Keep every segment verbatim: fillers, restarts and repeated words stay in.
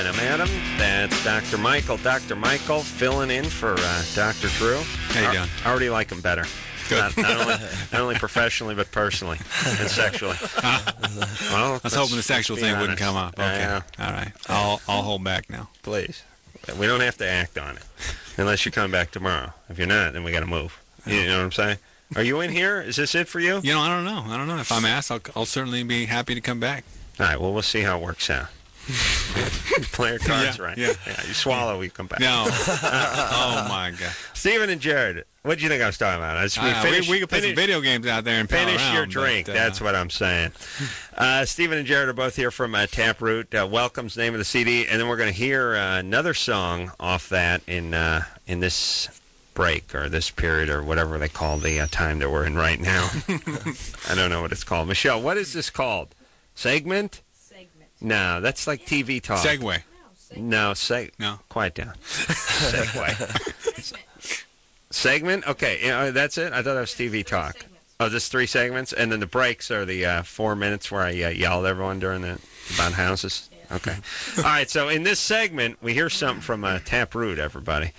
I'm Adam. That's Doctor Michael. Doctor Michael filling in for uh, Doctor Drew. How you doing? I already like him better. Good. Not, not, only, not only professionally, but personally and sexually. Well, I was hoping the sexual thing wouldn't come up. Okay. Yeah. All right. I'll I'll hold back now. Please. We don't have to act on it unless you come back tomorrow. If you're not, then we got to move. You know what I'm saying? Are you in here? Is this it for you? You know, I don't know. I don't know. If I'm asked, I'll, I'll certainly be happy to come back. All right. Well, we'll see how it works out. Play your cards Yeah, right. yeah. yeah. You swallow, we come back. No. Oh, my God. Stephen and Jared, what did you think I was talking about? I just, we, Uh, finish, we, we could play finish, some video games out there and pal finish around, your drink. But, uh, That's what I'm saying. Uh, Stephen and Jared are both here from uh, Taproot. Uh, Welcome's the name of the C D, and then we're going to hear uh, another song off that in uh, in this break or this period or whatever they call the uh, time that we're in right now. I don't know what it's called. Michelle, what is this called? Segment? No, that's like T V talk. Segway. No, seg. No. Quiet down. Segway. Segment? Okay, you know, that's it? I thought that was T V talk. Oh, this three segments? And then the breaks are the uh, four minutes where I uh, yell at everyone during the about houses? Okay. All right, so in this segment, we hear something from uh, Taproot, everybody.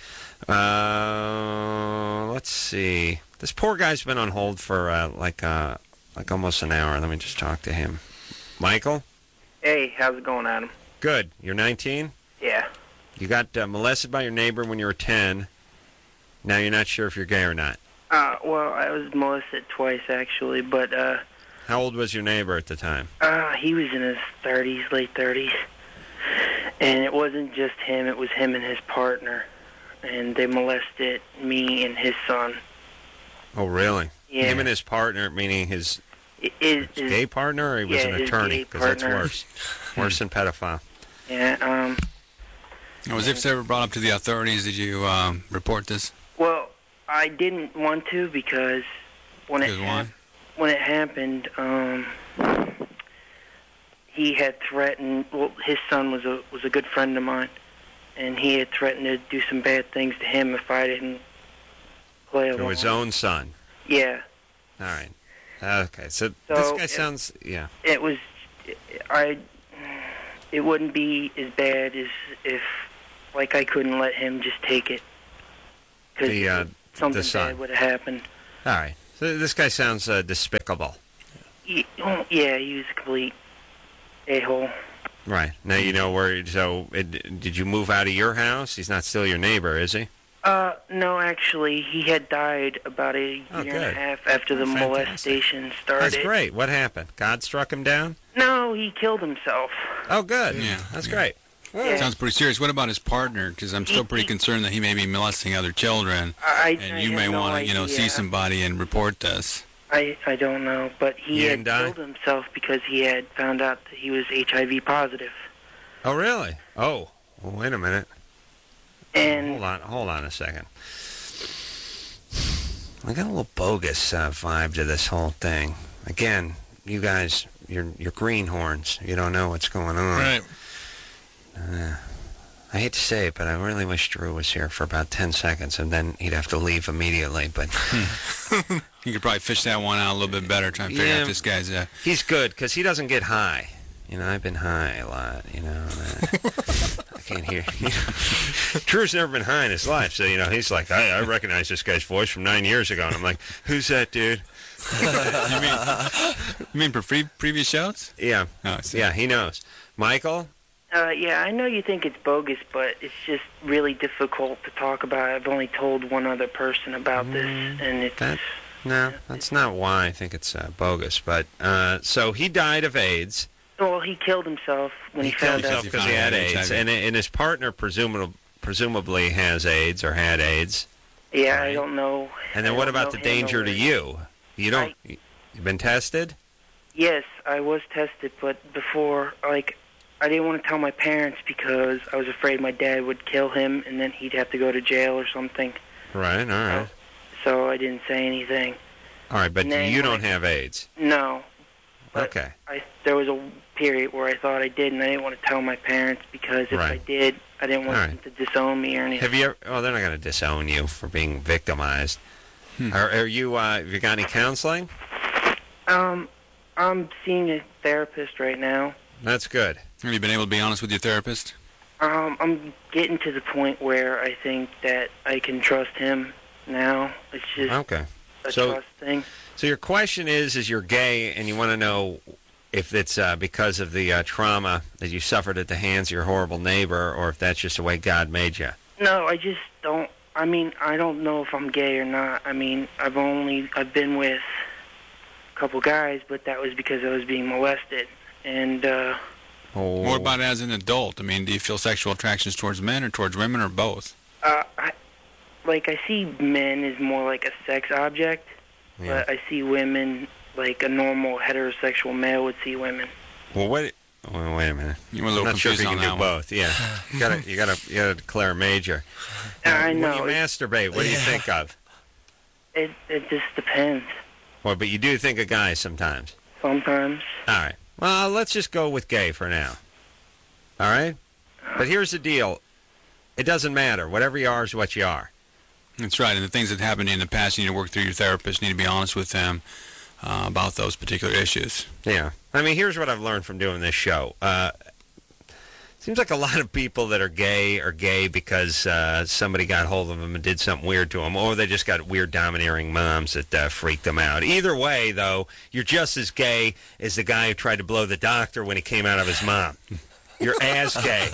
Uh, let's see. This poor guy's been on hold for uh, like uh, like almost an hour. Let me just talk to him. Michael? Hey, how's it going, Adam? Good. You're nineteen? Yeah. You got uh, molested by your neighbor when you were ten. Now you're not sure if you're gay or not. Uh, well, I was molested twice, actually, but, uh... How old was your neighbor at the time? Uh, he was in his thirties, late thirties. And it wasn't just him, it was him and his partner. And they molested me and his son. Oh, really? Yeah. Him and his partner, meaning his, It, it, his gay partner, or he was yeah, an his attorney? gay Because that's partner. worse. Worse than pedophile. Yeah, um... Was this ever brought up to the authorities? Did you um, report this? Well, I didn't want to because when it Because why? hap- when it happened, um, he had threatened. Well, his son was a was a good friend of mine, and he had threatened to do some bad things to him if I didn't play along. To his own son. Yeah, All right. Okay, so, So, this guy it- sounds, yeah. it was. I. It wouldn't be as bad as if, like, I couldn't let him just take it because The, uh, something the son. bad would have happened. All right. So this guy sounds uh, despicable. He, oh, yeah, he was a complete a-hole. Right. Now you know where, so it, did you move out of your house? He's not still your neighbor, is he? Uh, no, actually, he had died about a year Oh, and good. a half after the Oh, fantastic. molestation started. That's great. What happened? God struck him down? No, he killed himself. Oh, good. Yeah. That's Yeah. great. Yeah. Sounds pretty serious. What about his partner? Because I'm still pretty concerned that he may be molesting other children, I, and I you have may no want to, you know, idea. see somebody and report this. I, I don't know, but he He had didn't die? killed himself because he had found out that he was H I V positive. Oh, really? Oh, well, wait a minute. And Hold on, hold on a second. I got a little bogus uh, vibe to this whole thing. Again, you guys, you're you're greenhorns. You don't know what's going on. Uh, I hate to say it, but I really wish Drew was here for about ten seconds, and then he'd have to leave immediately. But You could probably fish that one out a little bit better, trying to figure Yeah. out if this guy's uh, he's good because he doesn't get high. You know, I've been high a lot. You know, uh, I can't hear. You know. Drew's never been high in his life, so you know he's like, I, I recognize this guy's voice from nine years ago, and I'm like, who's that dude? you mean, you mean for pre- previous shows? Yeah, Oh, I see. yeah, he knows. Michael, Uh, yeah, I know you think it's bogus, but it's just really difficult to talk about. I've only told one other person about this, and it's... that no, that's not why I think it's uh, bogus. But uh, so he died of AIDS. Well, he killed himself when he, He killed found himself out. because he had AIDS, and and his partner presumably presumably has AIDS or had AIDS. Yeah, Right. I don't know. And then I what don't about know the him danger or- to you? You don't. You've been tested. Yes, I was tested, but before, like, I didn't want to tell my parents because I was afraid my dad would kill him, and then he'd have to go to jail or something. Right. All right. So I didn't say anything. All right. But And then you when don't I- have AIDS. No. But Okay. I there was a period where I thought I did, and I didn't want to tell my parents because if I Right. did, I didn't want All them to disown me or anything. Have you ever? Oh, they're not going to disown you for being victimized. Are, are you? Uh, have you got any counseling? Um, I'm seeing a therapist right now. That's good. Have you been able to be honest with your therapist? Um, I'm getting to the point where I think that I can trust him now. It's just Okay. a So- trust thing. So your question is, is you're gay and you want to know if it's uh, because of the uh, trauma that you suffered at the hands of your horrible neighbor, or if that's just the way God made you. No, I just don't. I mean, I don't know if I'm gay or not. I mean, I've only I've been with a couple guys, but that was because I was being molested. And uh, Oh. What about as an adult? I mean, do you feel sexual attractions towards men or towards women or both? uh, I, like I see men as more like a sex object, Yeah. but I see women like a normal heterosexual male would see women. Well, what? Well, wait a minute. You were a I'm little not sure if confused you on can do that one. both. Yeah, you gotta, you gotta, you gotta declare a major. I When know. you masturbate, what do you think of? It it just depends. Well, but you do think of guys sometimes. Sometimes. All right. Well, let's just go with gay for now. All right? But here's the deal. It doesn't matter. Whatever you are is what you are. That's right. And the things that happened in the past, you need to work through your therapist. You need to be honest with them uh, about those particular issues. Yeah. I mean, here's what I've learned from doing this show. Uh, seems like a lot of people that are gay are gay because uh, somebody got hold of them and did something weird to them, or they just got weird domineering moms that uh, freaked them out. Either way, though, you're just as gay as the guy who tried to blow the doctor when he came out of his mom. You're as gay.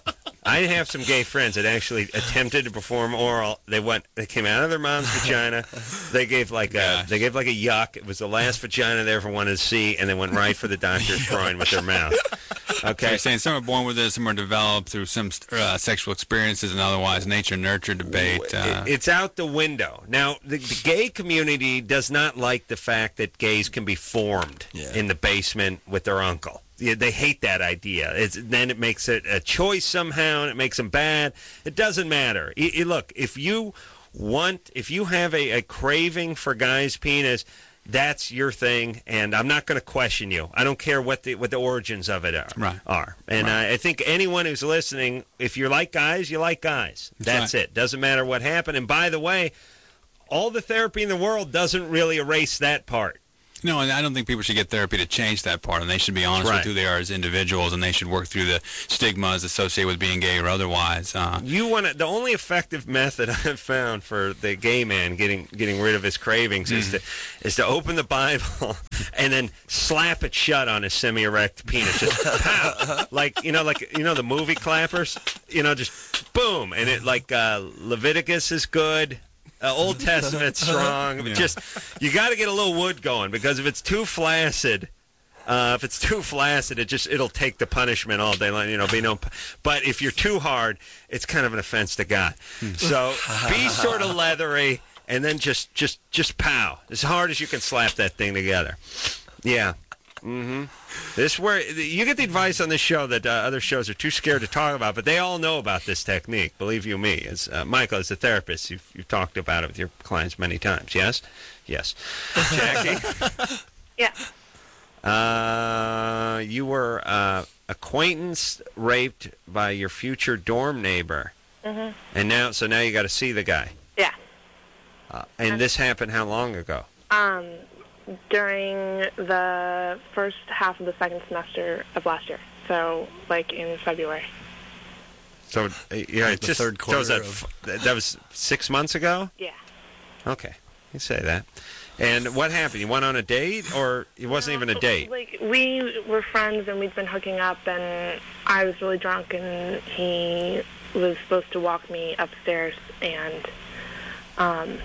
I have some gay friends that actually attempted to perform oral. They went. They came out of their mom's vagina. They gave like a. Gosh. They gave like a yuck. It was the last vagina they ever wanted to see, and they went right for the doctor's groin with their mouth. So Okay. you're saying some are born with this, some are developed through some uh, sexual experiences and otherwise nature-nurture debate. Uh, It- it's out the window. Now, the, the gay community does not like the fact that gays can be formed Yeah. in the basement with their uncle. Yeah, they hate that idea. It's, then it makes it a choice somehow, and it makes them bad. It doesn't matter. I- I- look, if you want, if you have a, a craving for guys' penis, that's your thing, and I'm not going to question you. I don't care what the what the origins of it are. Right. are. And Right. uh, I think anyone who's listening, if you like guys, you like guys. That's right. it. Doesn't matter what happened. And by the way, all the therapy in the world doesn't really erase that part. No, and I don't think people should get therapy to change that part, and they should be honest Right. with who they are as individuals, and they should work through the stigmas associated with being gay or otherwise. Uh, You want to, the only effective method I've found for the gay man getting getting rid of his cravings is to is to open the Bible and then slap it shut on his semi-erect penis, just pow, like you know, like you know the movie clappers, you know, just boom, and it like uh, Leviticus is good. Uh, Old Testament's strong. Yeah. Just you got to get a little wood going, because if it's too flaccid, uh, if it's too flaccid, it just it'll take the punishment all day long. You know, be no. But if you're too hard, it's kind of an offense to God. So be sort of leathery, and then just just just pow as hard as you can slap that thing together. Yeah. Mm-hmm. This is where you get the advice on this show that uh, other shows are too scared to talk about, but they all know about this technique. Believe you me, as uh, Michael, as a therapist, you've, you've talked about it with your clients many times. Yes, yes. Jackie, Yeah. uh, you were uh, acquaintance raped by your future dorm neighbor, Mhm. and now so now you got to see the guy. Yeah. Uh, and this happened how long ago? Um, during the first half of the second semester of last year. So, like in February. So uh, yeah, Like it the just third so was that quarter f- that was six months ago. Yeah. Okay, you say that. And what happened? You went on a date, or it wasn't even a date? Like, we were friends and we'd been hooking up, and I was really drunk, and he was supposed to walk me upstairs, and um,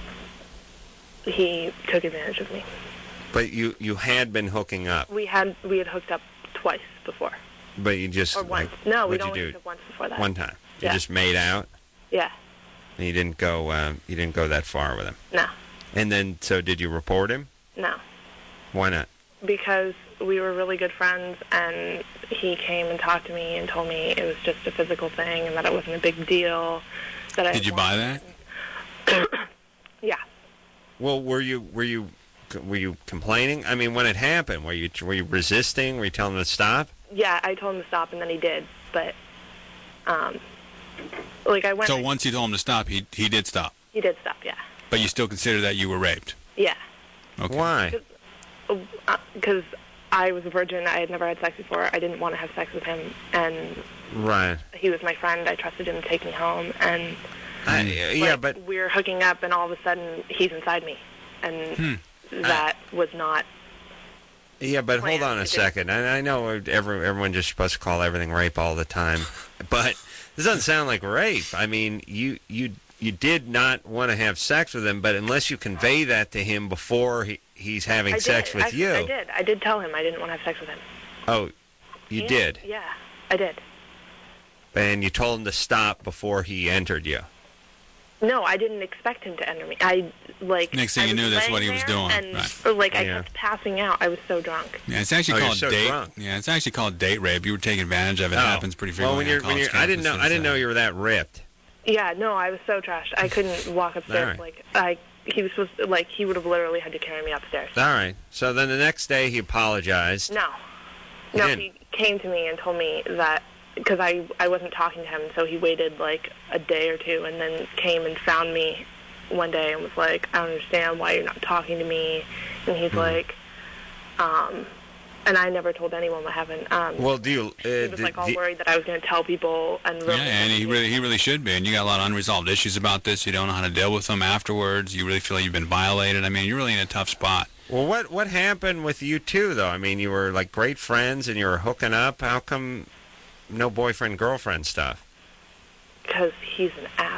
he took advantage of me. But you you had been hooking up, We had we had hooked up twice before, but you just or once. like, no, we'd what'd only you hooked do? up once before that. One time. You Yeah. just made out, Yeah. and you didn't go. Uh, you didn't go that far with him. No. And then, so did you report him? No. Why not? Because we were really good friends, and he came and talked to me and told me it was just a physical thing and that it wasn't a big deal. That I Did you buy that? Yeah. Well, were you were you were you complaining? I mean, when it happened, were you were you resisting? Were you telling him to stop? Yeah, I told him to stop, and then he did. But, um, like I went. So once you told him to stop, he he did stop. He did stop. Yeah. But you still consider that you were raped. Yeah. Okay. Why? Because I was a virgin. I had never had sex before. I didn't want to have sex with him, and Right. he was my friend. I trusted him to take me home, and I, yeah, like, but we were hooking up, and all of a sudden he's inside me, and Hmm. that was not. yeah, but hold plan on a to do. second. I, I know every, everyone just supposed to call everything rape all the time, but this doesn't sound like rape. I mean, you you you did not want to have sex with him, but unless you convey that to him before he, he's having I sex did. with I, you. I did. I did tell him I didn't want to have sex with him. Oh, you Yeah, did, Yeah, I did. and you told him to stop before he entered you. No, I didn't expect him to enter me. I like. Next thing I you was knew, that's what he laying was there doing, And right. or, like I Yeah. kept passing out. I was so drunk. Yeah, it's actually Oh, you're called so date. drunk. Yeah, it's actually called date rape. You were taking advantage of it. It Oh. happens pretty Well, frequently. when you're on when you're, college I didn't know I campuses, didn't know uh, you were that ripped. Yeah, no, I was so trashed. I couldn't walk upstairs. All right. Like I, he was supposed to, like he would have literally had to carry me upstairs. All right. So then the next day he apologized. No, He no, didn't? he came to me and told me that because I I wasn't talking to him, so he waited like a day or two, and then came and found me one day and was like, I don't understand why you're not talking to me, and he's Hmm. like, um, and I never told anyone what happened. Um, Well, do you? Uh, he was did- like all did- worried that I was going to tell people and Yeah, ruin and he really he really should be. And you got a lot of unresolved issues about this. You don't know how to deal with them afterwards. You really feel like you've been violated. I mean, you're really in a tough spot. Well, what what happened with you two though? I mean, you were like great friends and you were hooking up. How come no boyfriend girlfriend stuff? because he's an ass.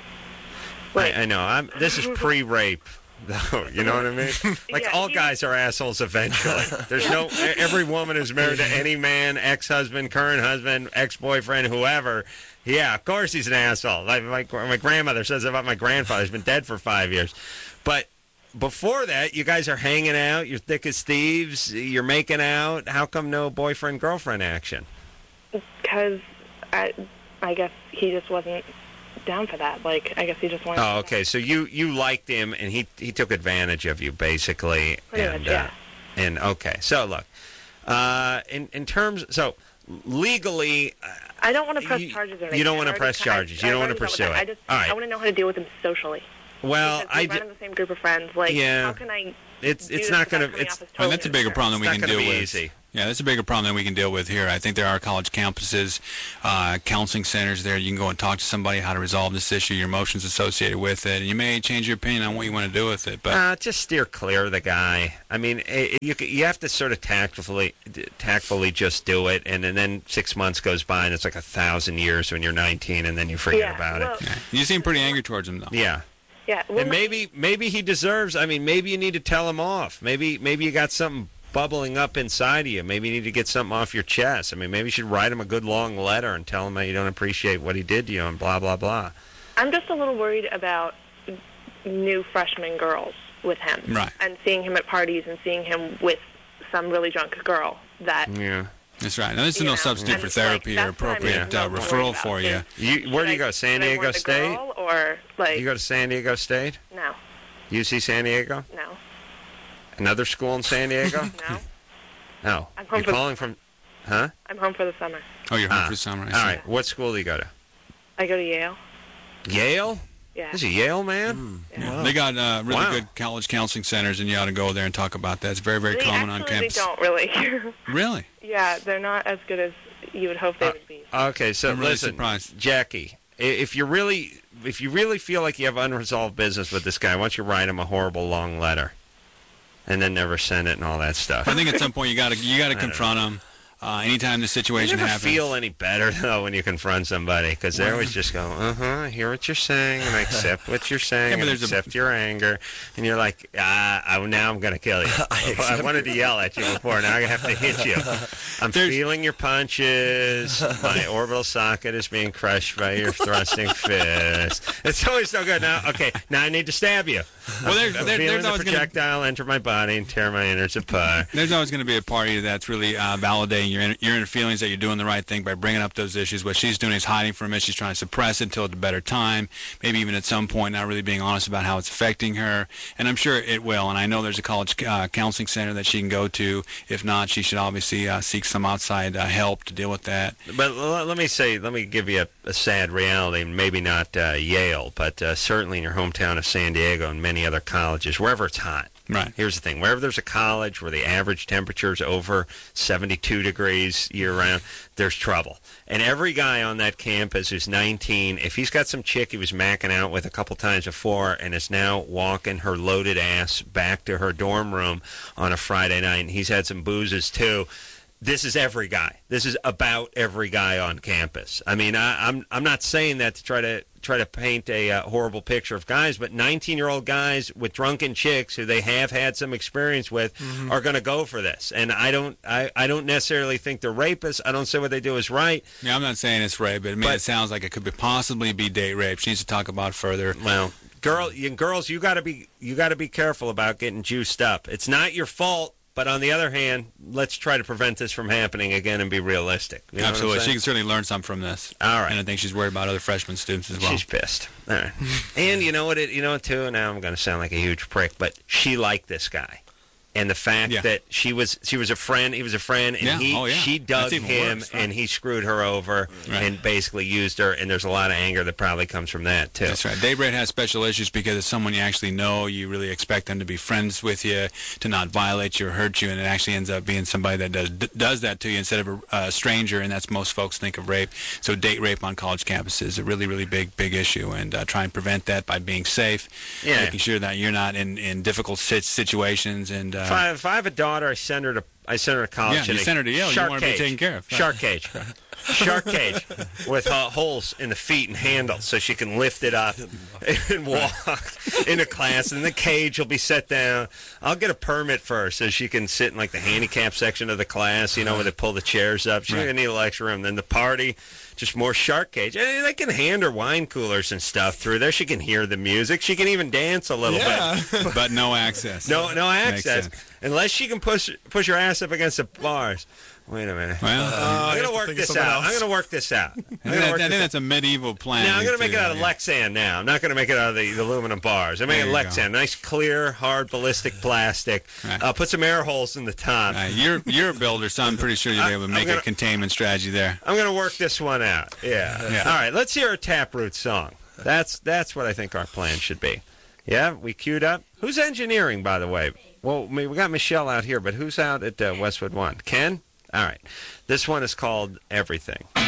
Like, I, I know. I'm. This is pre-rape, though. You know what I mean? Like Yeah, all he- guys are assholes eventually. There's no. Every woman who's married to any man, ex-husband, current husband, ex-boyfriend, whoever. Yeah, of course he's an asshole. Like my my grandmother says about my grandfather. He's been dead for five years, but. Before that, you guys are hanging out. You're thick as thieves. You're making out. How come no boyfriend girlfriend action? because I, I guess he just wasn't down for that. Like, I guess he just wanted. Oh, okay. So you you liked him, and he he took advantage of you, basically. Pretty and, much, yeah. Uh, and okay, so look, uh, in in terms, so legally, uh, I don't want to press You- charges or you anything. don't wanna I already- press charges. You I- don't I've wanna already dealt with pursue that. it. I just All right. I want to know how to deal with him socially. well, because I we d- run in the same group of friends. Like, Yeah. how can I? it's do it's this not without going to coming it's off as I mean, that's a totally bigger problem than we It's can not gonna deal be with. easy. Yeah, that's a bigger problem than we can deal with here. I think there are college campuses, uh, counseling centers there. You can go and talk to somebody how to resolve this issue, your emotions associated with it, and you may change your opinion on what you want to do with it. But uh, just steer clear of the guy. I mean, it, you c- you have to sort of tactfully tactfully just do it, and, and then six months goes by, and it's like a thousand years when you're nineteen, and then you forget Yeah, about well, it. yeah. You seem pretty angry towards him, though. Yeah. Yeah, well, And maybe maybe he deserves. I mean, maybe you need to tell him off. Maybe maybe you got something bubbling up inside of you. Maybe you need to get something off your chest. I mean, maybe you should write him a good long letter and tell him that you don't appreciate what he did to you and blah blah blah. I'm just a little worried about new freshman girls with him. Right. And seeing him at parties and seeing him with some really drunk girl that. Yeah. That's right. Now, this is You no know, substitute and, for like, therapy or that's what I'm appropriate Yeah. uh, most referral worried about, for you. is You where do you should I- go? San should I Diego warn the State? girl or like You go to San Diego State? no, U C San Diego? no, Another school in San Diego? no. No. I'm home You're for- calling from? Huh? I'm home for the summer. Oh, you're home Ah, for the summer. I All see. right. What school do you go to? I go to Yale. Yale? Yeah. Is he Yale man? yeah. They got uh, really Wow. good college counseling centers, and you ought to go there and talk about that. It's very, very They common on actually campus. they don't really. Really? Yeah, they're not as good as you would hope they Uh, would be. Okay, so I'm really listen, surprised. Jackie, i- if you really, if you really feel like you have unresolved business with this guy, why don't you write him a horrible long letter, and then never send it and all that stuff? I think at some point you got to you got to don't confront them. Uh, anytime the You situation never happens. feel any better though when you confront somebody because they always just go, "Uh huh, I hear what you're saying, and I accept what you're saying, Yeah, but and there's a- accept your anger," and you're like, "Ah, I, now I'm gonna kill you." I, wanted to yell at you before, now I have to hit you. I'm There's- feeling your punches. My orbital socket is being crushed by your thrusting fist. It's always so good. Now, okay, now I need to stab you. Well, there's, I'm there, feeling there's the always going to projectile enter my body and tear my innards apart. there's always going to be a party that's really uh, validating your inner, your inner feelings that you're doing the right thing by bringing up those issues. What she's doing is hiding from it. She's trying to suppress it until it's a better time. Maybe even at some point not really being honest about how it's affecting her. And I'm sure it will. And I know there's a college uh, counseling center that she can go to. If not, she should obviously uh, seek some outside uh, help to deal with that. But l- let me say, let me give you a, a sad reality. Maybe not uh, Yale, but uh, certainly in your hometown of San Diego and many other colleges, wherever it's hot. Right. Here's the thing. Wherever there's a college where the average temperature is over seventy-two degrees year-round, there's trouble. And every guy on that campus who's nineteen, if he's got some chick he was macking out with a couple times before and is now walking her loaded ass back to her dorm room on a Friday night, and he's had some boozes too, this is every guy. This is about every guy on campus. I mean, I, I'm I'm not saying that to try to try to paint a uh, horrible picture of guys, but nineteen-year-old guys with drunken chicks who they have had some experience with mm-hmm. are going to go for this. And I don't I, I don't necessarily think they're rapists. I don't say what they do is right. Yeah, I'm not saying it's rape, but I mean, but, it sounds like it could be possibly be date rape. She needs to talk about further. Well, girl, you, girls, you got to be you got to be careful about getting juiced up. It's not your fault. But on the other hand, let's try to prevent this from happening again and be realistic. You know Absolutely. She can certainly learn something from this. All right. And I think she's worried about other freshman students as well. She's pissed. All right. And you know what? It, you know what, too? Now I'm going to sound like a huge prick, but she liked this guy. And the fact yeah. that she was she was a friend, he was a friend, and yeah. he Oh, yeah. she dug him, worse, right? and he screwed her over right. and basically used her, and there's a lot of anger that probably comes from that, too. That's right. Date rape has special issues because it's someone you actually know. You really expect them to be friends with you, to not violate you or hurt you, and it actually ends up being somebody that does does that to you instead of a uh, stranger, and that's most folks think of rape. So date rape on college campuses is a really, really big, big issue, and uh, try and prevent that by being safe, yeah. making sure that you're not in, in difficult situations. And uh, if, I, if I have a daughter, I send her to I send her to college. Yeah, you send her to Yale. You want to be taken care of. Shark cage, shark cage, with uh, holes in the feet and handles, so she can lift it up and walk into class. And the cage will be set down. I'll get a permit for her so she can sit in like the handicap section of the class. You know, where they pull the chairs up. She's right. gonna need a lecture room. Then the party. Just more shark cage. And they can hand her wine coolers and stuff through there. She can hear the music. She can even dance a little yeah. bit. But no access. No, no access. Makes sense. Unless she can push push her ass up against the bars. Wait a minute. Well, uh, I'm uh, gonna work this out. Else. I'm gonna work this out. I'm I, gonna think, work I think this that's a medieval plan. Now I'm gonna make it out of yeah. Lexan. Now I'm not gonna make it out of the, the aluminum bars. I'm making Lexan, nice, clear, hard, ballistic plastic. Right. Uh, put some air holes in the top. Right. You're you're a builder, so I'm pretty sure you'll be able to make gonna, a containment strategy there. I'm gonna work this one out. Yeah. yeah. All right. Let's hear a Taproot song. That's that's what I think our plan should be. Yeah, we queued up. Who's engineering, by the way? Well, we got Michelle out here, but who's out at uh, Westwood One? Ken? All right. This one is called Everything.